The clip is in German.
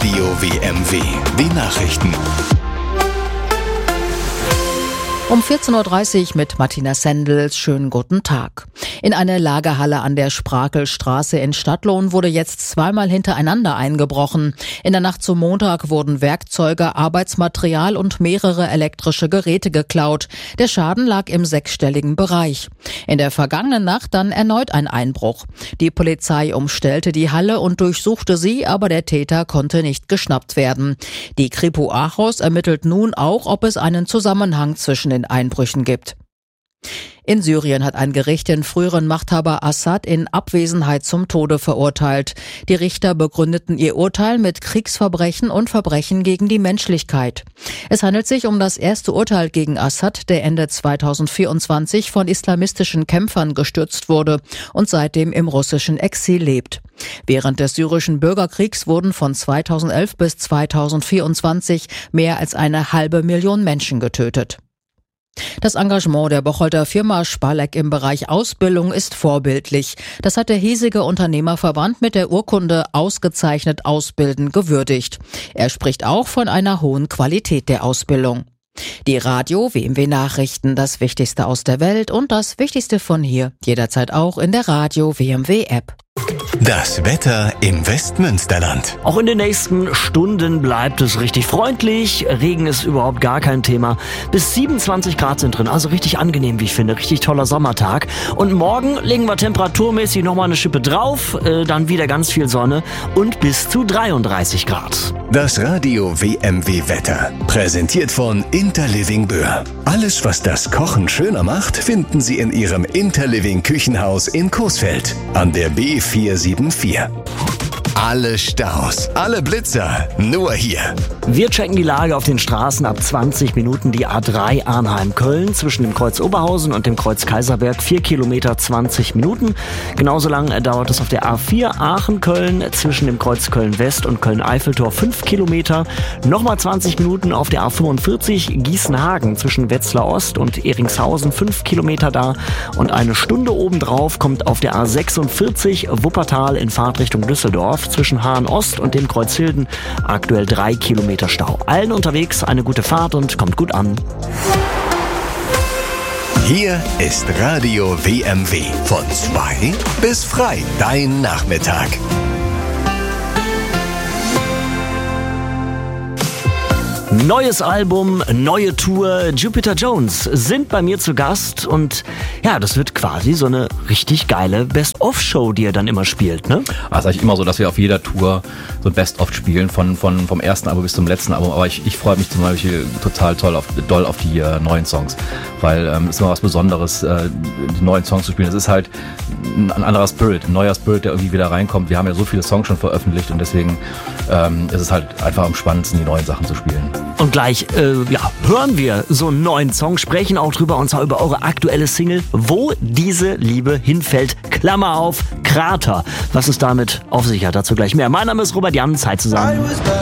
Radio WMW. Die Nachrichten. Um 14.30 Uhr mit Martina Sendels. Schönen guten Tag. In eine Lagerhalle an der Sprakelstraße in Stadtlohn wurde jetzt zweimal hintereinander eingebrochen. In der Nacht zum Montag wurden Werkzeuge, Arbeitsmaterial und mehrere elektrische Geräte geklaut. Der Schaden lag im sechsstelligen Bereich. In der vergangenen Nacht dann erneut ein Einbruch. Die Polizei umstellte die Halle und durchsuchte sie, aber der Täter konnte nicht geschnappt werden. Die Kripo Aarhus ermittelt nun auch, ob es einen Zusammenhang zwischen den Einbrüchen gibt. In Syrien hat ein Gericht den früheren Machthaber Assad in Abwesenheit zum Tode verurteilt. Die Richter begründeten ihr Urteil mit Kriegsverbrechen und Verbrechen gegen die Menschlichkeit. Es handelt sich um das erste Urteil gegen Assad, der Ende 2024 von islamistischen Kämpfern gestürzt wurde und seitdem im russischen Exil lebt. Während des syrischen Bürgerkriegs wurden von 2011 bis 2024 mehr als 500.000 Menschen getötet. Das Engagement der Bocholter Firma Spaleck im Bereich Ausbildung ist vorbildlich. Das hat der hiesige Unternehmerverband mit der Urkunde Ausgezeichnet Ausbilden gewürdigt. Er spricht auch von einer hohen Qualität der Ausbildung. Die Radio WMW Nachrichten, das Wichtigste aus der Welt und das Wichtigste von hier, jederzeit auch in der Radio WMW App. Das Wetter im Westmünsterland. Auch in den nächsten Stunden bleibt es richtig freundlich. Regen ist überhaupt gar kein Thema. Bis 27 Grad sind drin, also richtig angenehm, wie ich finde. Richtig toller Sommertag. Und morgen legen wir temperaturmäßig nochmal eine Schippe drauf. Dann wieder ganz viel Sonne und bis zu 33 Grad. Das Radio WMW Wetter. Präsentiert von Interliving Böhr. Alles, was das Kochen schöner macht, finden Sie in Ihrem Interliving Küchenhaus in Coesfeld an der B474. Alle Staus, alle Blitzer, nur hier. Wir checken die Lage auf den Straßen ab 20 Minuten. Die A3 Arnheim-Köln zwischen dem Kreuz Oberhausen und dem Kreuz Kaiserberg 4 Kilometer 20 Minuten. Genauso lang dauert es auf der A4 Aachen-Köln zwischen dem Kreuz Köln-West und Köln-Eiffeltor 5 Kilometer. Nochmal 20 Minuten auf der A45 Gießen-Hagen zwischen Wetzlar Ost und Eringshausen 5 Kilometer da. Und eine Stunde obendrauf kommt auf der A46 Wuppertal in Fahrtrichtung Düsseldorf zwischen Hahn Ost und dem Kreuz Hilden aktuell 3 Kilometer Stau. Allen unterwegs eine gute Fahrt und kommt gut an. Hier ist Radio WMW. Von 2 bis frei. Dein Nachmittag. Neues Album, neue Tour. Jupiter Jones sind bei mir zu Gast und ja, das wird quasi so eine richtig geile Best-of-Show, die er dann immer spielt, ne? Das ist eigentlich immer so, dass wir auf jeder Tour so ein Best-of spielen, vom ersten Album bis zum letzten Album. Aber ich freue mich zum Beispiel total doll auf die neuen Songs, weil es ist immer was Besonderes, die neuen Songs zu spielen. Es ist halt ein anderer Spirit, ein neuer Spirit, der irgendwie wieder reinkommt. Wir haben ja so viele Songs schon veröffentlicht und deswegen ist es halt einfach am spannendsten, die neuen Sachen zu spielen. Und gleich hören wir so einen neuen Song, sprechen auch drüber, und zwar über eure aktuelle Single, Wo diese Liebe hinfällt, Klammer auf, Krater. Was es damit auf sich hat, dazu gleich mehr. Mein Name ist Robert Jan, Zeit zusammen.